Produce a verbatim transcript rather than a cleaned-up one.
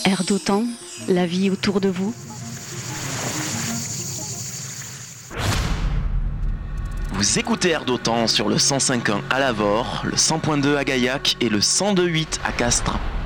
Air d'OTAN, la vie autour de vous. Vous écoutez Air d'OTAN sur le cent cinq point un à Lavore, le cent point deux à Gaillac et le cent deux point huit à Castres.